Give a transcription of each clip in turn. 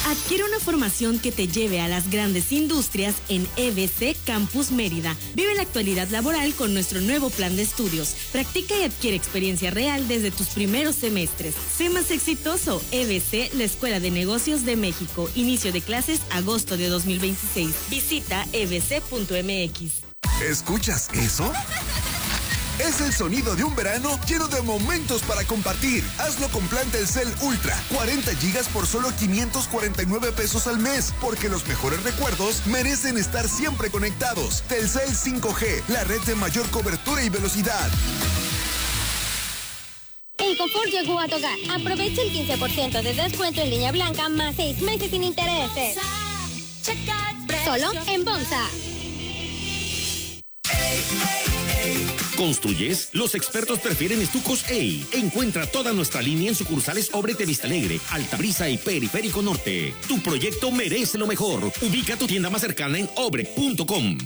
Adquiere una formación que te lleve a las grandes industrias en EBC Campus Mérida. Vive la actualidad laboral con nuestro nuevo plan de estudios. Practica y adquiere experiencia real desde tus primeros semestres. Sé más exitoso. EBC, la Escuela de Negocios de México. Inicio de clases agosto de 2026. Visita ebc.mx. ¿Escuchas eso? Es el sonido de un verano lleno de momentos para compartir. Hazlo con plan Telcel Ultra. 40 gigas por solo 549 pesos al mes. Porque los mejores recuerdos merecen estar siempre conectados. Telcel 5G, la red de mayor cobertura y velocidad. El confort llegó a tu hogar. Aprovecha el 15% de descuento en línea blanca más 6 meses sin intereses. Solo en Bonsa. ¿Construyes? Los expertos prefieren estucos EI. Encuentra toda nuestra línea en sucursales Obrete Vista Alegre, Altabrisa y Periférico Norte. Tu proyecto merece lo mejor. Ubica tu tienda más cercana en obre.com.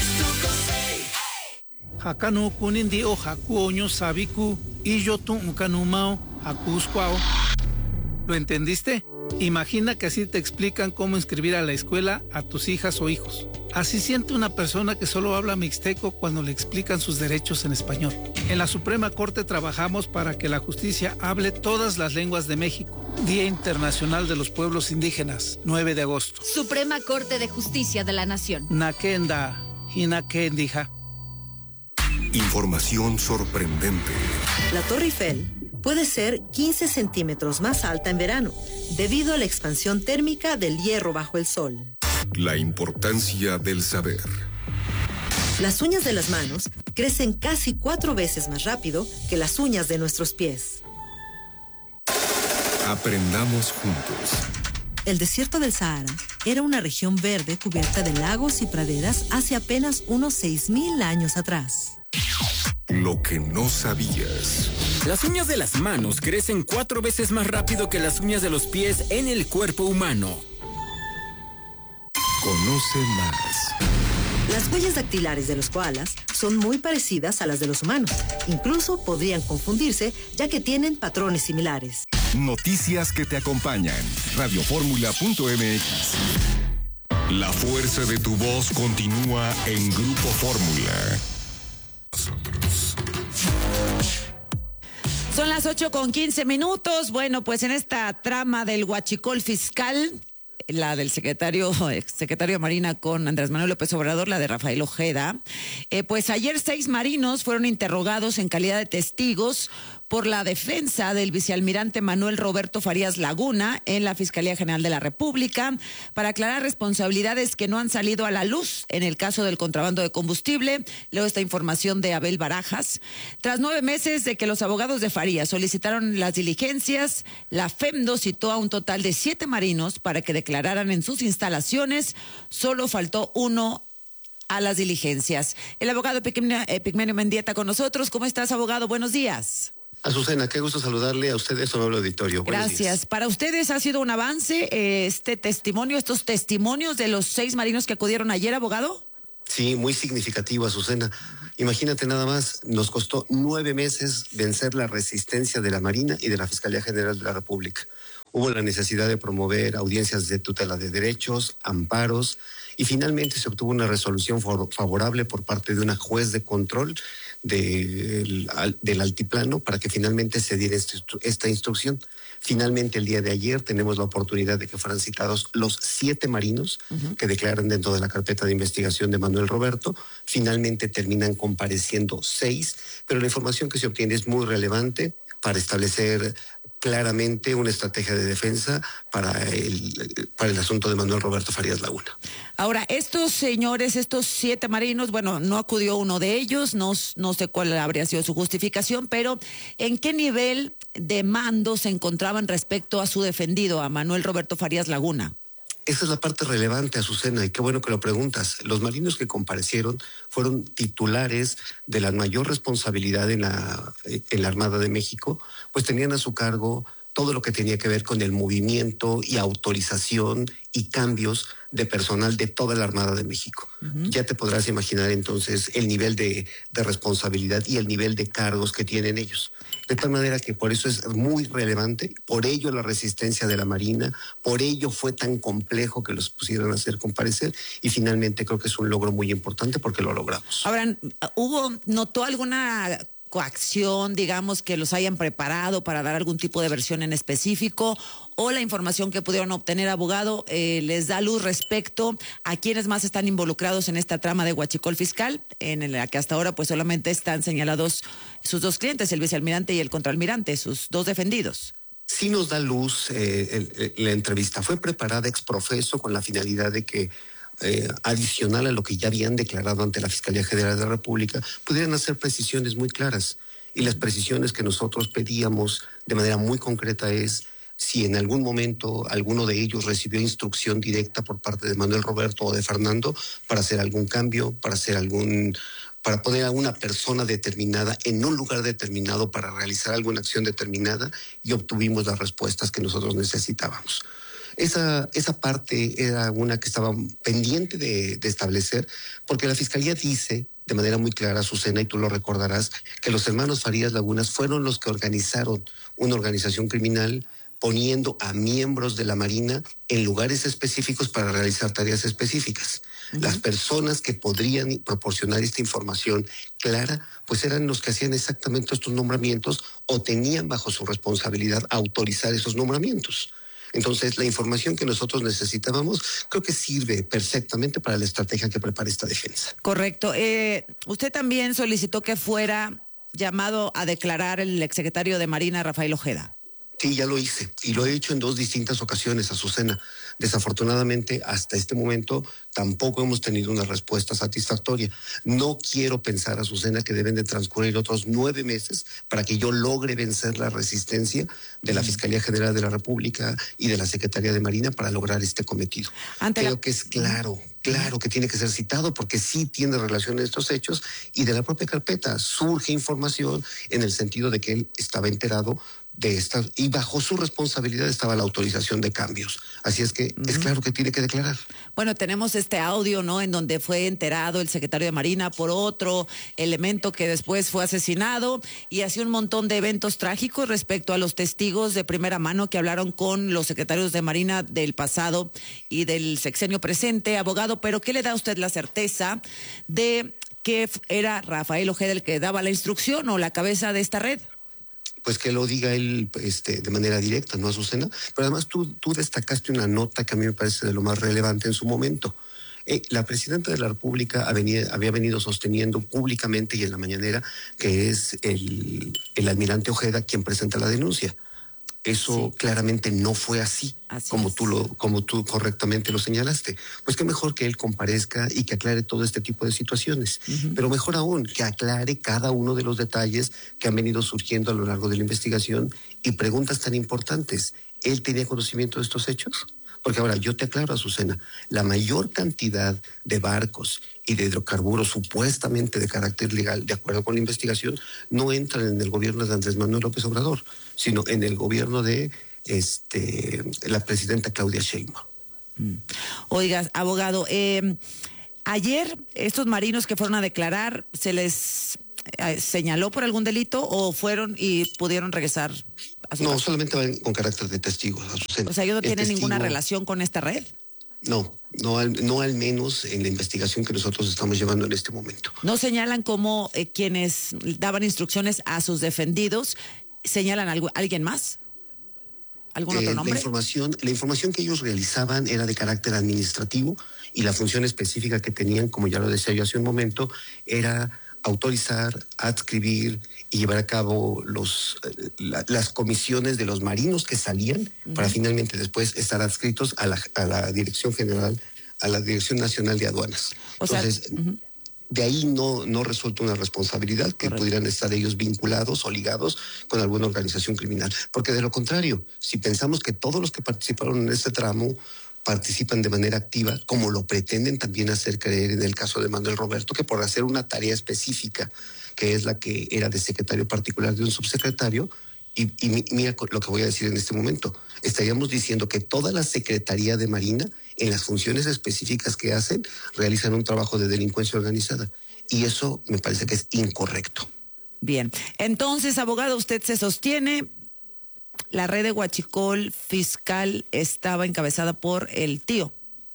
Hakano kunindi o hakuoño sabiku y yo tu kanumao hakuskwao. ¿Lo entendiste? Imagina que así te explican cómo inscribir a la escuela a tus hijas o hijos. Así siente una persona que solo habla mixteco cuando le explican sus derechos en español. En la Suprema Corte trabajamos para que la justicia hable todas las lenguas de México. Día Internacional de los Pueblos Indígenas, 9 de agosto. Suprema Corte de Justicia de la Nación. Nakenda, Hinakendija. Información sorprendente. La Torre Eiffel puede ser 15 centímetros más alta en verano, debido a la expansión térmica del hierro bajo el sol. La importancia del saber. Las uñas de las manos crecen casi 4 veces más rápido que las uñas de nuestros pies. Aprendamos juntos. El desierto del Sahara era una región verde cubierta de lagos y praderas hace apenas unos 6,000 años atrás. Lo que no sabías. Las uñas de las manos crecen 4 veces más rápido que las uñas de los pies en el cuerpo humano. Conoce más. Las huellas dactilares de los koalas son muy parecidas a las de los humanos. Incluso podrían confundirse, ya que tienen patrones similares. Noticias que te acompañan. Radioformula.mx. La fuerza de tu voz continúa en Grupo Fórmula. Son las 8:15. Bueno, pues en esta trama del huachicol fiscal, la del exsecretario de Marina con Andrés Manuel López Obrador, la de Rafael Ojeda, pues ayer 6 marinos fueron interrogados en calidad de testigos por la defensa del vicealmirante Manuel Roberto Farías Laguna en la Fiscalía General de la República para aclarar responsabilidades que no han salido a la luz en el caso del contrabando de combustible. Leo esta información de Abel Barajas. Tras 9 meses de que los abogados de Farías solicitaron las diligencias, la FEMDO citó a un total de 7 marinos para que declararan en sus instalaciones. Solo faltó uno a las diligencias. El abogado Epigmenio Mendieta con nosotros. ¿Cómo estás, abogado? Buenos días. Azucena, qué gusto saludarle a ustedes, su amable auditorio. Gracias. Para ustedes ha sido un avance estos testimonios de los 6 marinos que acudieron ayer, abogado. Sí, muy significativo, Azucena. Imagínate nada más, nos costó 9 meses vencer la resistencia de la Marina y de la Fiscalía General de la República. Hubo la necesidad de promover audiencias de tutela de derechos, amparos, y finalmente se obtuvo una resolución favorable por parte de una juez de control del altiplano para que finalmente se diera esta instrucción. Finalmente, el día de ayer tenemos la oportunidad de que fueran citados los 7 marinos que declaran dentro de la carpeta de investigación de Manuel Roberto. Finalmente terminan compareciendo 6, pero la información que se obtiene es muy relevante para establecer claramente una estrategia de defensa para el asunto de Manuel Roberto Farías Laguna. Ahora, estos señores, estos 7 marinos, bueno, no acudió uno de ellos, no sé cuál habría sido su justificación, pero ¿en qué nivel de mando se encontraban respecto a su defendido, a Manuel Roberto Farías Laguna? Esa es la parte relevante, Azucena, y qué bueno que lo preguntas. Los marinos que comparecieron fueron titulares de la mayor responsabilidad en la Armada de México, pues tenían a su cargo todo lo que tenía que ver con el movimiento y autorización y cambios de personal de toda la Armada de México. Ya te podrás imaginar entonces el nivel de responsabilidad y el nivel de cargos que tienen ellos. De tal manera que por eso es muy relevante, por ello la resistencia de la Marina, por ello fue tan complejo que los pusieran a hacer comparecer y finalmente creo que es un logro muy importante porque lo logramos. Ahora, ¿notó alguna coacción, digamos, que los hayan preparado para dar algún tipo de versión en específico, o la información que pudieron obtener, abogado, les da luz respecto a quienes más están involucrados en esta trama de huachicol fiscal, en la que hasta ahora pues solamente están señalados sus dos clientes, el vicealmirante y el contraalmirante, sus dos defendidos? Sí nos da luz la entrevista. Fue preparada ex profeso con la finalidad de que adicional a lo que ya habían declarado ante la Fiscalía General de la República, pudieran hacer precisiones muy claras. Y las precisiones que nosotros pedíamos de manera muy concreta es si en algún momento alguno de ellos recibió instrucción directa por parte de Manuel Roberto o de Fernando para hacer algún cambio, para poner a una persona determinada en un lugar determinado para realizar alguna acción determinada, y obtuvimos las respuestas que nosotros necesitábamos. Esa parte era una que estaba pendiente de establecer, porque la Fiscalía dice de manera muy clara, Azucena, y tú lo recordarás, que los hermanos Farías Lagunas fueron los que organizaron una organización criminal poniendo a miembros de la Marina en lugares específicos para realizar tareas específicas. Las personas que podrían proporcionar esta información clara, pues eran los que hacían exactamente estos nombramientos o tenían bajo su responsabilidad autorizar esos nombramientos. Entonces, la información que nosotros necesitábamos creo que sirve perfectamente para la estrategia que prepara esta defensa. Correcto. Usted también solicitó que fuera llamado a declarar el exsecretario de Marina, Rafael Ojeda. Sí, ya lo hice y lo he hecho en 2 distintas ocasiones, Azucena. Desafortunadamente, hasta este momento tampoco hemos tenido una respuesta satisfactoria. No quiero pensar, Azucena, que deben de transcurrir otros 9 meses para que yo logre vencer la resistencia de la Fiscalía General de la República y de la Secretaría de Marina para lograr este cometido. Creo que es claro que tiene que ser citado porque sí tiene relación a estos hechos, y de la propia carpeta surge información en el sentido de que él estaba enterado de esta, y bajo su responsabilidad estaba la autorización de cambios. Así es que es claro que tiene que declarar. Bueno, tenemos este audio, ¿no?, en donde fue enterado el secretario de Marina por otro elemento que después fue asesinado, y así un montón de eventos trágicos respecto a los testigos de primera mano que hablaron con los secretarios de Marina del pasado y del sexenio presente. Abogado, ¿pero qué le da a usted la certeza de que era Rafael Ojeda el que daba la instrucción o la cabeza de esta red? Pues que lo diga él de manera directa, ¿no, Azucena? Pero además tú destacaste una nota que a mí me parece de lo más relevante en su momento. La presidenta de la República había venido sosteniendo públicamente y en la mañanera que es el almirante Ojeda quien presenta la denuncia. Eso claramente no fue así como tú correctamente lo señalaste. Pues qué mejor que él comparezca y que aclare todo este tipo de situaciones. Pero mejor aún, que aclare cada uno de los detalles que han venido surgiendo a lo largo de la investigación y preguntas tan importantes. ¿Él tenía conocimiento de estos hechos? Porque ahora yo te aclaro, Azucena, la mayor cantidad de barcos y de hidrocarburos supuestamente de carácter legal, de acuerdo con la investigación, no entran en el gobierno de Andrés Manuel López Obrador, sino en el gobierno de la presidenta Claudia Sheinbaum. Oiga, abogado, ayer estos marinos que fueron a declarar, ¿se les señaló por algún delito o fueron y pudieron regresar? No, solamente van con carácter de testigos. O sea, ¿ellos no tienen ninguna relación con esta red? No al menos en la investigación que nosotros estamos llevando en este momento. ¿No señalan como quienes daban instrucciones a sus defendidos, señalan a alguien más? ¿Algún otro nombre? La información que ellos realizaban era de carácter administrativo, y la función específica que tenían, como ya lo decía yo hace un momento, era autorizar, adscribir y llevar a cabo las comisiones de los marinos que salían para finalmente después estar adscritos a la Dirección General, a la Dirección Nacional de Aduanas. Entonces, de ahí no resulta una responsabilidad que pudieran estar ellos vinculados o ligados con alguna organización criminal. Porque de lo contrario, si pensamos que todos los que participaron en este tramo participan de manera activa, como lo pretenden también hacer creer en el caso de Manuel Roberto, que por hacer una tarea específica, que es la que era de secretario particular de un subsecretario, y mira lo que voy a decir en este momento, estaríamos diciendo que toda la Secretaría de Marina, en las funciones específicas que hacen, realizan un trabajo de delincuencia organizada. Y eso me parece que es incorrecto. Bien, entonces, abogado, usted se sostiene, la red de huachicol fiscal estaba encabezada por el tío.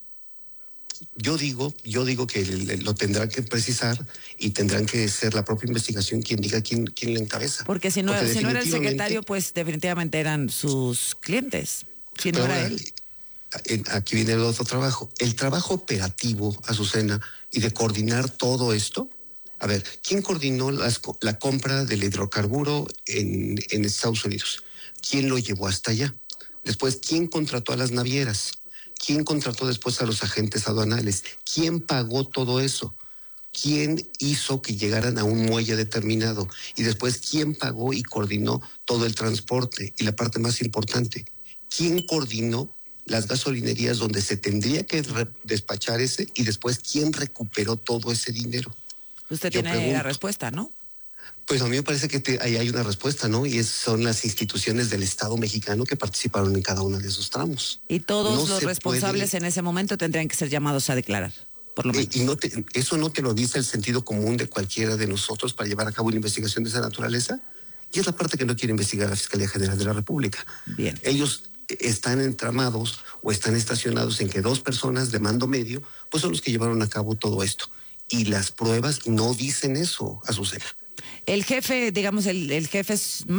Yo digo que lo tendrán que precisar y tendrán que ser la propia investigación quien diga quién le encabeza. Porque si no era el secretario, pues definitivamente eran sus clientes. Si no era él. Aquí viene el otro trabajo. El trabajo operativo, Azucena, y de coordinar todo esto. A ver, ¿quién coordinó la compra del hidrocarburo en Estados Unidos? ¿Quién lo llevó hasta allá? Después, ¿quién contrató a las navieras? ¿Quién contrató después a los agentes aduanales? ¿Quién pagó todo eso? ¿Quién hizo que llegaran a un muelle determinado? Y después, ¿quién pagó y coordinó todo el transporte? Y la parte más importante, ¿quién coordinó las gasolinerías donde se tendría que despachar ese? Y después, ¿quién recuperó todo ese dinero? Usted tiene la respuesta, ¿no? Pues a mí me parece que ahí hay una respuesta, ¿no? Y son las instituciones del Estado mexicano que participaron en cada uno de esos tramos. Y todos los responsables en ese momento tendrían que ser llamados a declarar, por lo menos. Y eso no te lo dice el sentido común de cualquiera de nosotros para llevar a cabo una investigación de esa naturaleza. Y es la parte que no quiere investigar la Fiscalía General de la República. Bien. Ellos están entramados o están estacionados en que dos personas de mando medio, pues son los que llevaron a cabo todo esto. Y las pruebas no dicen eso, Azucena. El jefe, digamos, el jefe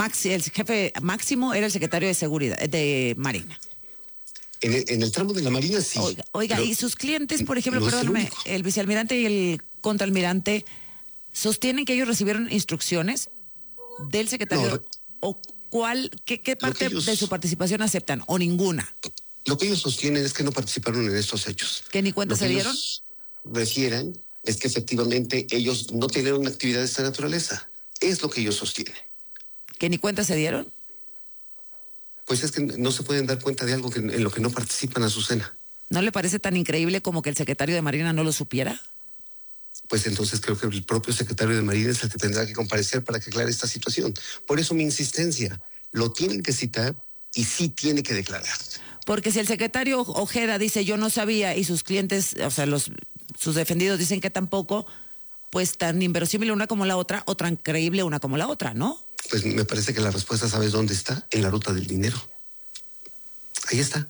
máximo era el secretario de Seguridad, de Marina. En el tramo de la Marina, sí. Oiga, y sus clientes, por ejemplo, perdóname, el vicealmirante y el contraalmirante, ¿sostienen que ellos recibieron instrucciones del secretario? ¿O qué parte de su participación aceptan? ¿O ninguna? Lo que ellos sostienen es que no participaron en estos hechos. ¿Que ni cuenta se dieron? Refieren es que efectivamente ellos no tenían una actividad de esta naturaleza. Es lo que ellos sostienen. ¿Que ni cuenta se dieron? Pues es que no se pueden dar cuenta de algo en lo que no participan, Azucena. ¿No le parece tan increíble como que el secretario de Marina no lo supiera? Pues entonces creo que el propio secretario de Marina es el que tendrá que comparecer para que aclare esta situación. Por eso mi insistencia, lo tienen que citar y sí tiene que declarar. Porque si el secretario Ojeda dice yo no sabía y sus clientes, o sea, sus defendidos dicen que tampoco, pues tan inverosímil una como la otra o tan creíble una como la otra, ¿no? Pues me parece que la respuesta, ¿sabes dónde está? En la ruta del dinero. Ahí está.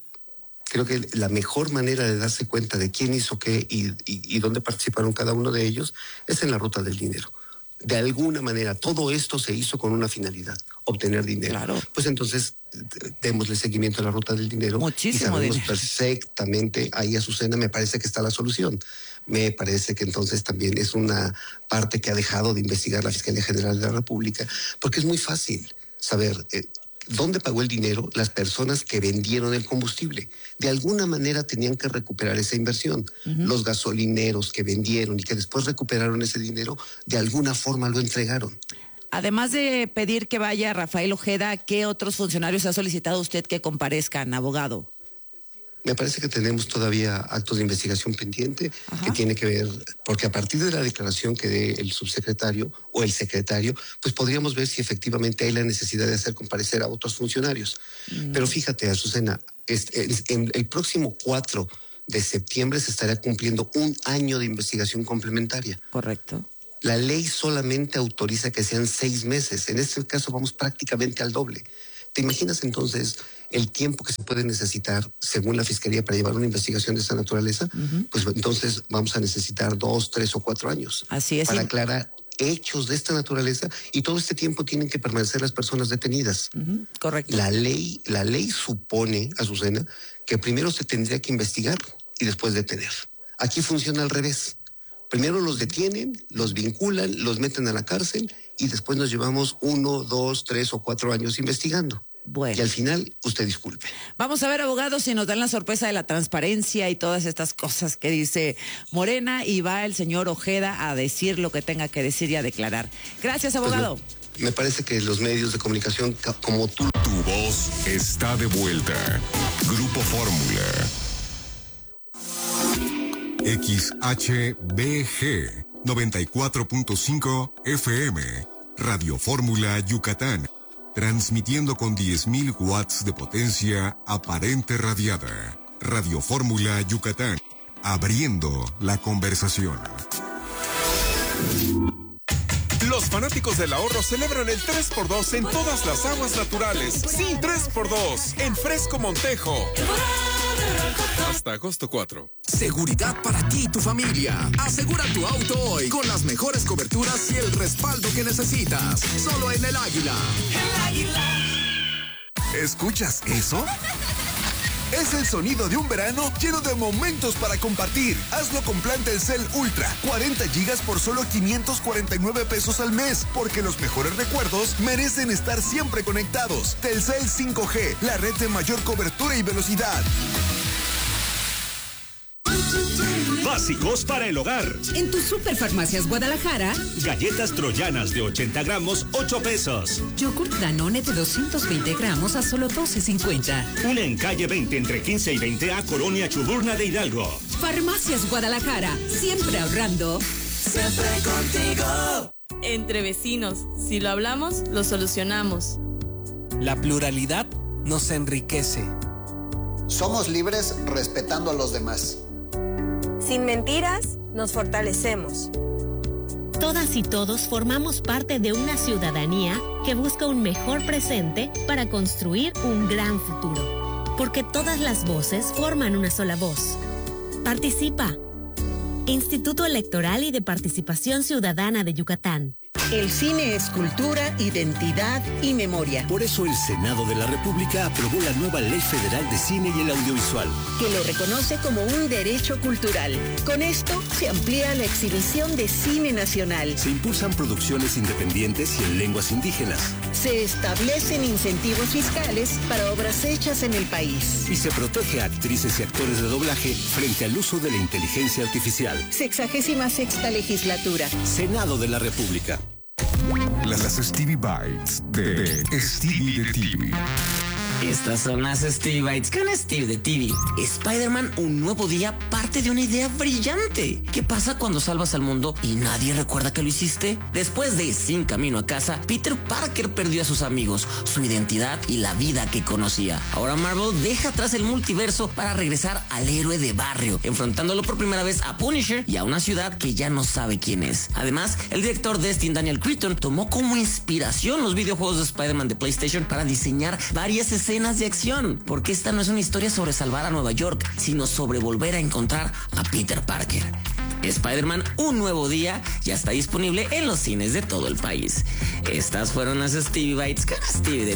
Creo que la mejor manera de darse cuenta de quién hizo qué y dónde participaron cada uno de ellos es en la ruta del dinero. De alguna manera, todo esto se hizo con una finalidad, obtener dinero. Claro. Pues entonces, démosle seguimiento a la ruta del dinero. Muchísimo y sabemos dinero. Perfectamente, ahí, Azucena, me parece que está la solución. Me parece que entonces también es una parte que ha dejado de investigar la Fiscalía General de la República, porque es muy fácil saber dónde pagó el dinero las personas que vendieron el combustible. De alguna manera tenían que recuperar esa inversión. Los gasolineros que vendieron y que después recuperaron ese dinero, de alguna forma lo entregaron. Además de pedir que vaya Rafael Ojeda, ¿qué otros funcionarios ha solicitado usted que comparezcan, abogado? Me parece que tenemos todavía actos de investigación pendiente. Ajá. Que tiene que ver, porque a partir de la declaración que dé el subsecretario o el secretario, pues podríamos ver si efectivamente hay la necesidad de hacer comparecer a otros funcionarios. Pero fíjate, Azucena, en el próximo 4 de septiembre se estará cumpliendo 1 año de investigación complementaria. Correcto. La ley solamente autoriza que sean 6 meses. En este caso vamos prácticamente al doble. ¿Te imaginas entonces el tiempo que se puede necesitar según la Fiscalía para llevar una investigación de esta naturaleza? Pues entonces vamos a necesitar 2, 3 o 4 años. Así es. Para aclarar hechos de esta naturaleza, y todo este tiempo tienen que permanecer las personas detenidas. Correcto. La ley supone, Azucena, que primero se tendría que investigar y después detener. Aquí funciona al revés. Primero los detienen, los vinculan, los meten a la cárcel y después nos llevamos 1, 2, 3 o 4 años investigando. Bueno. Y al final, usted disculpe. Vamos a ver, abogados, si nos dan la sorpresa de la transparencia y todas estas cosas que dice Morena, y va el señor Ojeda a decir lo que tenga que decir y a declarar. Gracias, abogado. Pues me parece que los medios de comunicación como tú... Tu voz está de vuelta. Grupo Fórmula. XHBG 94.5 FM. Radio Fórmula Yucatán. Transmitiendo con 10.000 watts de potencia aparente radiada. Radio Fórmula Yucatán. Abriendo la conversación. Los fanáticos del ahorro celebran el 3x2 en todas las aguas naturales. Sí, 3x2 en Fresco Montejo. Hasta agosto 4. Seguridad para ti y tu familia. Asegura tu auto hoy con las mejores coberturas y el respaldo que necesitas. Solo en El Águila. El Águila. ¿Escuchas eso? Es el sonido de un verano lleno de momentos para compartir. Hazlo con plan Telcel Ultra. 40 gigas por solo 549 pesos al mes. Porque los mejores recuerdos merecen estar siempre conectados. Telcel 5G, la red de mayor cobertura y velocidad. Básicos para el hogar. En tus Superfarmacias Guadalajara, galletas troyanas de 80 gramos, 8 pesos. Yogurt Danone de 220 gramos a solo 12.50. Una en calle 20 entre 15 y 20 a Colonia Chuburna de Hidalgo. Farmacias Guadalajara, siempre ahorrando. Siempre contigo. Entre vecinos, si lo hablamos, lo solucionamos. La pluralidad nos enriquece. Somos libres respetando a los demás. Sin mentiras, nos fortalecemos. Todas y todos formamos parte de una ciudadanía que busca un mejor presente para construir un gran futuro. Porque todas las voces forman una sola voz. Participa. Instituto Electoral y de Participación Ciudadana de Yucatán. El cine es cultura, identidad y memoria. Por eso el Senado de la República aprobó la nueva Ley Federal de Cine y el Audiovisual, que lo reconoce como un derecho cultural. Con esto se amplía la exhibición de cine nacional. Se impulsan producciones independientes y en lenguas indígenas. Se establecen incentivos fiscales para obras hechas en el país. Y se protege a actrices y actores de doblaje frente al uso de la inteligencia artificial. 66ª legislatura. Senado de la República. Las Stevie Bites de Stevie de TV. Estas son las Stevie Bites con Steve de TV. Spider-Man, un nuevo día, parte de una idea brillante. ¿Qué pasa cuando salvas al mundo y nadie recuerda que lo hiciste? Después de Sin Camino a Casa, Peter Parker perdió a sus amigos, su identidad y la vida que conocía. Ahora Marvel deja atrás el multiverso para regresar al héroe de barrio, enfrentándolo por primera vez a Punisher y a una ciudad que ya no sabe quién es. Además, el director Destin Daniel Cretton tomó como inspiración los videojuegos de Spider-Man de PlayStation para diseñar varias escenas de acción, porque esta no es una historia sobre salvar a Nueva York, sino sobre volver a encontrar a Peter Parker. Spider-Man, un nuevo día, ya está disponible en los cines de todo el país. Estas fueron las Stevie Bites con Stevie de